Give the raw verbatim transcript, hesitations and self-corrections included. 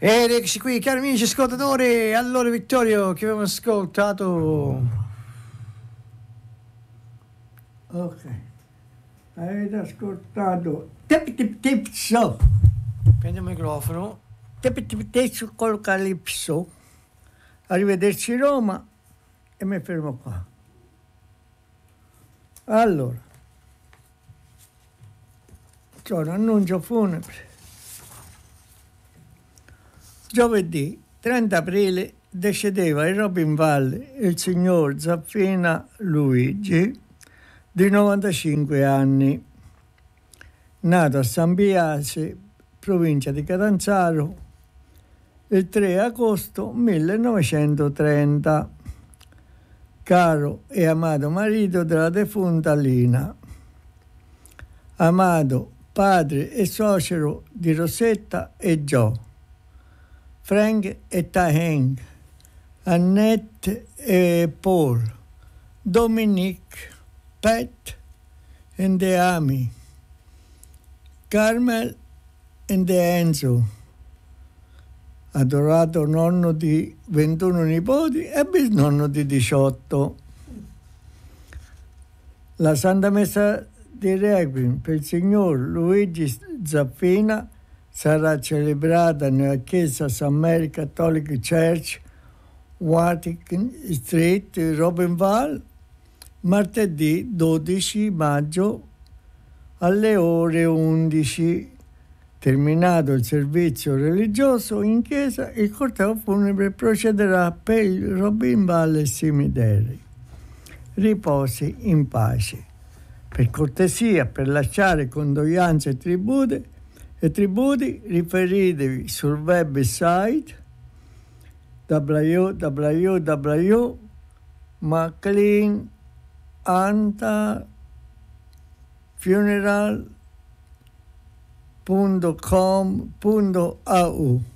Ed eccoci qui, cari amici ascoltatori. Allora, Vittorio, che abbiamo ascoltato. Ok, avete ascoltato Tip Tip Tipso. Prendi il microfono. Tip Tip Tipso col Calypso. Arrivederci Roma e mi fermo qua. Allora, c'è un annuncio funebre. Giovedì trenta aprile decedeva in Robin Valley il signor Zaffina Luigi, di novantacinque anni, nato a San Biase, provincia di Catanzaro, il tre agosto millenovecentotrenta, caro e amato marito della defunta Lina, amato padre e suocero di Rosetta e Joe, Frank e Taheng, Annette e Paul, Dominique, Pat and the Amy, Carmel and the Enzo, adorato nonno di ventuno nipoti e bisnonno di diciotto. La Santa Messa di Requiem per il signor Luigi Zaffina sarà celebrata nella chiesa Saint Mary Catholic Church, Vatican Street, Robinval, martedì dodici maggio alle ore undici. Terminato il servizio religioso in chiesa, il corteo funebre procederà per il Robinval Cimiteri. Riposi in pace. Per cortesia, per lasciare condoglianze e tributi, e tributi riferitevi sul website w w w punto maclean anta funeral punto com punto a u.